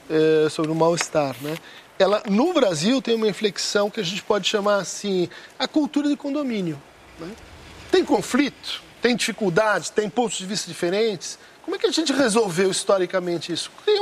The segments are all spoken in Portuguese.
sobre o mal-estar, né? Ela, no Brasil, tem uma inflexão que a gente pode chamar assim, a cultura de condomínio, né? Tem conflito, tem dificuldades, tem pontos de vista diferentes. Como é que a gente resolveu historicamente isso? Cria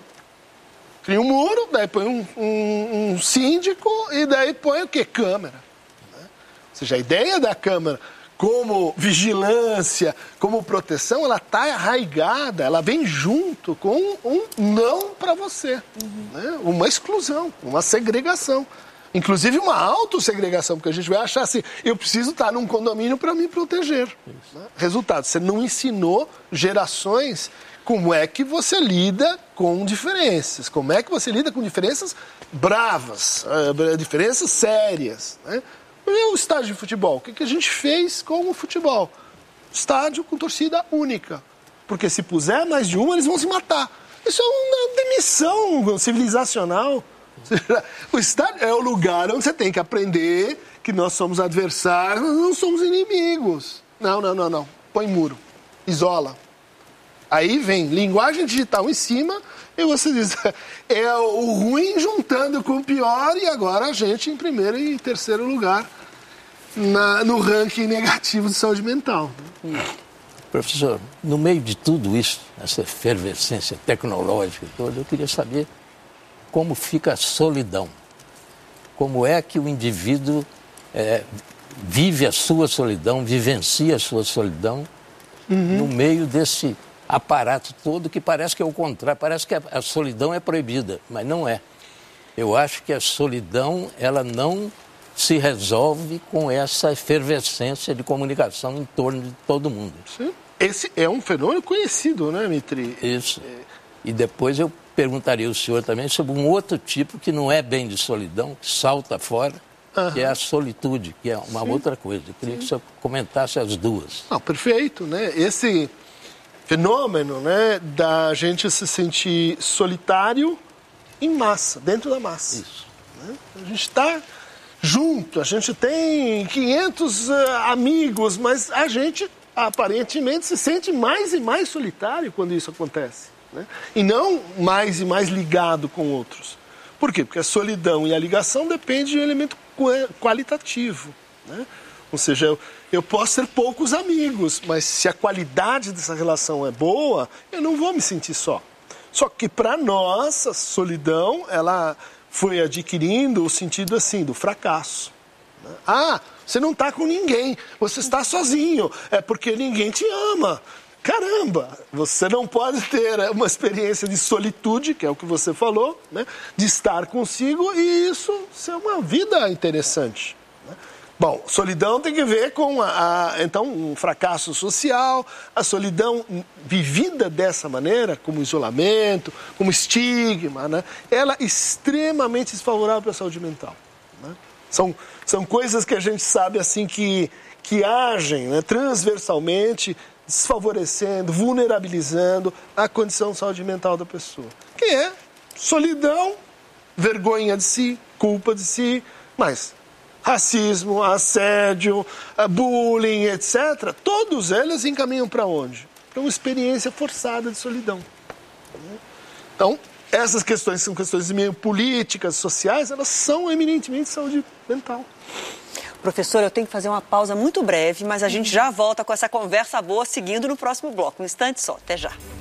um muro, daí põe um síndico e daí põe o quê? Câmara. Né? Ou seja, a ideia da Câmara como vigilância, como proteção, ela está arraigada, ela vem junto com um não para você. Né? Uma exclusão, uma segregação. Inclusive uma autossegregação, porque a gente vai achar assim, eu preciso estar num condomínio para me proteger. Né? Resultado, você não ensinou gerações como é que você lida com diferenças, como é que você lida com diferenças bravas, diferenças sérias. Né? E o estádio de futebol, o que a gente fez com o futebol? Estádio com torcida única, porque se puser mais de uma, eles vão se matar. Isso é uma demissão civilizacional. O estádio é o lugar onde você tem que aprender que nós somos adversários, nós não somos inimigos. Não. Põe muro, isola. Aí vem linguagem digital em cima e você diz, é o ruim juntando com o pior e agora a gente em primeiro e terceiro lugar no ranking negativo de saúde mental. Professor, no meio de tudo isso, essa efervescência tecnológica toda, eu queria saber como fica a solidão. Como é que o indivíduo vive a sua solidão, vivencia a sua solidão no meio desse aparato todo que parece que é o contrário, parece que a solidão é proibida, mas não é. Eu acho que a solidão, ela não se resolve com essa efervescência de comunicação em torno de todo mundo. Sim. Esse é um fenômeno conhecido, né, Mitri? Isso. E depois eu perguntaria ao senhor também sobre um outro tipo que não é bem de solidão, que salta fora, que é a solitude, que é uma outra coisa. Eu queria que o senhor comentasse as duas. Perfeito, né? Esse fenômeno, né, da gente se sentir solitário em massa, dentro da massa. Isso. Né? A gente está junto, a gente tem 500 amigos, mas a gente aparentemente se sente mais e mais solitário quando isso acontece. Né? E não mais e mais ligado com outros. Por quê? Porque a solidão e a ligação dependem de um elemento qualitativo. Né? Ou seja, eu posso ter poucos amigos, mas se a qualidade dessa relação é boa, eu não vou me sentir só. Só que para nós, a solidão, ela foi adquirindo o sentido assim, do fracasso. Né? Você não está com ninguém, você está sozinho, é porque ninguém te ama. Caramba, você não pode ter uma experiência de solitude, que é o que você falou, né? De estar consigo e isso ser uma vida interessante. Né? Bom, solidão tem que ver com, então, um fracasso social, a solidão vivida dessa maneira, como isolamento, como estigma, né? Ela é extremamente desfavorável para a saúde mental. Né? São coisas que a gente sabe assim que agem, né, transversalmente, desfavorecendo, vulnerabilizando a condição de saúde mental da pessoa. Que é solidão, vergonha de si, culpa de si, mas racismo, assédio, bullying, etc., todos eles encaminham para onde? Para uma experiência forçada de solidão. Então, essas questões são questões meio políticas, sociais, elas são eminentemente saúde mental. Professor, eu tenho que fazer uma pausa muito breve, mas a gente já volta com essa conversa boa seguindo no próximo bloco. Um instante só. Até já.